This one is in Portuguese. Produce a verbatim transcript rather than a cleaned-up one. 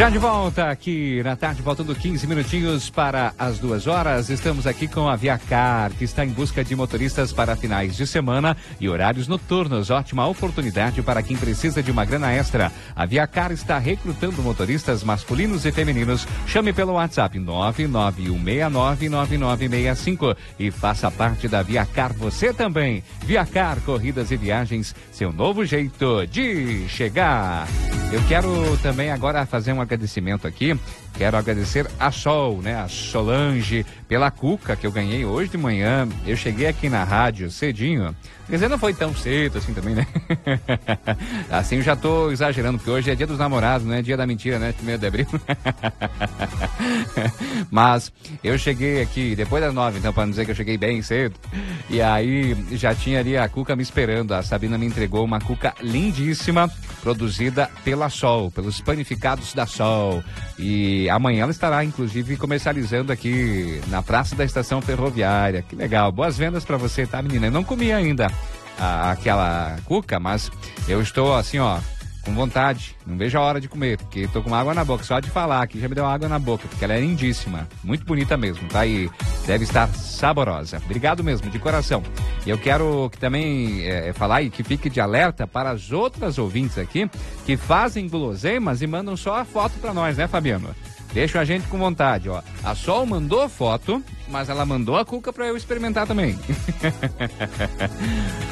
Já de volta aqui na tarde, faltando quinze minutinhos para as duas horas. Estamos aqui com a Viacar, que está em busca de motoristas para finais de semana e horários noturnos. Ótima oportunidade para quem precisa de uma grana extra. A Viacar está recrutando motoristas masculinos e femininos. Chame pelo WhatsApp nove nove um seis nove nove nove seis cinco e faça parte da Viacar você também. Viacar, corridas e viagens, seu novo jeito de chegar. Eu quero também agora fazer um agradecimento aqui. Quero agradecer a Sol, né? A Solange, pela cuca que eu ganhei hoje de manhã. Eu cheguei aqui na rádio cedinho. Quer dizer, não foi tão cedo assim também, né? Assim eu já tô exagerando, porque hoje é dia dos namorados, né? Dia da mentira, né? Primeiro de abril. Mas eu cheguei aqui depois das nove, então, para não dizer que eu cheguei bem cedo. E aí já tinha ali a cuca me esperando. A Sabina me entregou uma cuca lindíssima, produzida pela Sol, pelos panificados da Sol. E amanhã ela estará, inclusive, comercializando aqui na Praça da Estação Ferroviária. Que legal. Boas vendas para você, tá, menina? Eu não comi ainda a, aquela cuca, mas eu estou assim, ó, com vontade. Não vejo a hora de comer, porque estou com água na boca. Só de falar aqui já me deu água na boca, porque ela é lindíssima. Muito bonita mesmo, tá? E deve estar saborosa. Obrigado mesmo, de coração. E eu quero que também é, falar e que fique de alerta para as outras ouvintes aqui que fazem guloseimas e mandam só a foto para nós, né, Fabiano? Deixa a gente com vontade, ó. A Sol mandou foto, mas ela mandou a cuca para eu experimentar também.